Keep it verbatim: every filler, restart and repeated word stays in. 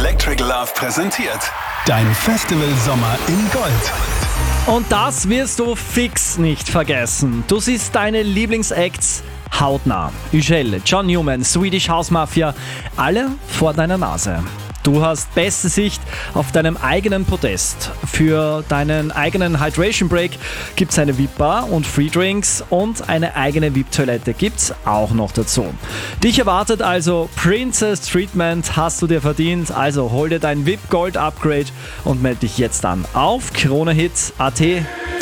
Electric Love präsentiert dein Festival Sommer in Gold. Und das wirst du fix nicht vergessen. Du siehst deine Lieblingsacts hautnah. Üschel, John Newman, Swedish House Mafia, alle vor deiner Nase. Du hast beste Sicht auf deinem eigenen Podest. Für deinen eigenen Hydration Break gibt's eine V I P-Bar und Free Drinks und eine eigene V I P-Toilette gibt's auch noch dazu. Dich erwartet also Princess Treatment, hast du dir verdient. Also hol dir dein V I P Gold Upgrade und melde dich jetzt an auf kronehit punkt at.